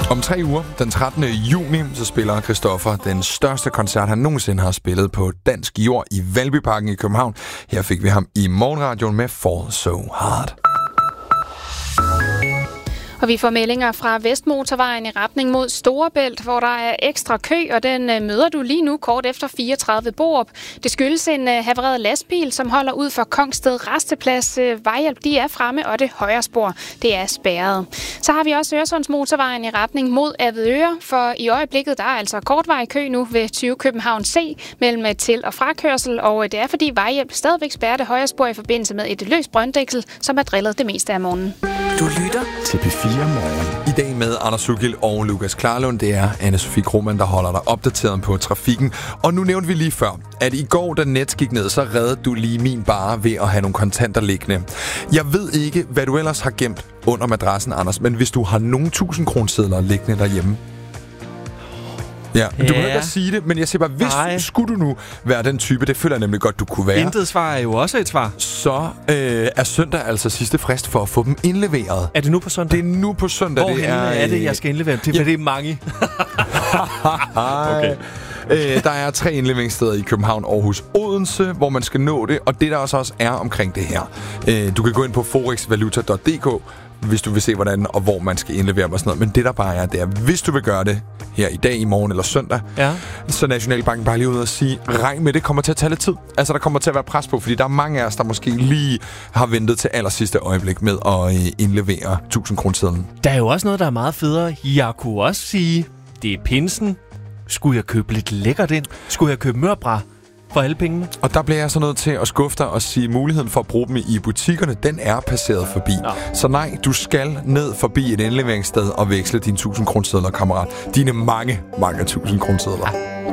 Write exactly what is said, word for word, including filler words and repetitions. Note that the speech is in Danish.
Om tre uger, den trettende juni, så spiller Christoffer den største koncert, han nogensinde har spillet på dansk jord i Valbyparken i København. Her fik vi ham i morgenradioen med Fall So Hard. Og vi får meldinger fra Vestmotorvejen i retning mod Storebælt, hvor der er ekstra kø, og den møder du lige nu kort efter fireogtredive Borup. Det skyldes en havareret lastbil, som holder ud for Kongsted Rasteplads. Vejhjælp, de er fremme, og det højre spor, det er spærret. Så har vi også Øresundsmotorvejen i retning mod Avedøre, for i øjeblikket der er altså kortvej kø nu ved tyve København C mellem til- og frakørsel, og det er fordi Vejhjælp stadigvæk spærrer det højre spor i forbindelse med et løst brønddæksel, som er drillet det meste af morgenen. Du lytter til P fire Morgen. I dag med Anders Sugil og Lukas Klarlund. Det er Anne-Sophie Krohmann, der holder dig opdateret på trafikken. Og nu nævnte vi lige før, at i går, da net gik ned, så reddede du lige min bare ved at have nogle kontanter liggende. Jeg ved ikke, hvad du ellers har gemt under madrassen, Anders, men hvis du har nogle tusind kronsedler liggende derhjemme. Ja, du kan ikke sige det, men jeg siger bare, hvis Nej. skulle du nu være den type, det føler jeg nemlig godt, du kunne være. Intet svar er jo også et svar. Så øh, er søndag altså sidste frist for at få dem indleveret. Er det nu på søndag? Det er nu på søndag. Hvor det er, er det, jeg skal indlevere? Det er, ja. det er mange. Okay. Øh, der er tre indleveringssteder i København, Aarhus, Odense, hvor man skal nå det. Og det der også er omkring det her. Øh, du kan gå ind på forex valuta punktum d k, hvis du vil se, hvordan og hvor man skal indlevere og sådan noget. Men det der bare er, det er, hvis du vil gøre det her i dag, i morgen eller søndag, ja. så Nationalbanken bare lige ud og sige, regn med det kommer til at tage lidt tid. Altså, der kommer til at være pres på, fordi der er mange af os, der måske lige har ventet til allersidste øjeblik med at indlevere tusind kronesedlen. Der er jo også noget, der er meget federe. Jeg kunne også sige, det er pinsen. Skulle jeg købe lidt lækkert ind? Skulle jeg købe mørbræ for alle pengene? Og der bliver jeg så nødt til at skuffe dig og sige, muligheden for at bruge dem i butikkerne, den er passeret forbi. Ja. Så nej, du skal ned forbi et indleveringssted og veksle dine tusind kronesedler, kammerat. Dine mange, mange tusind kronesedler. Ja.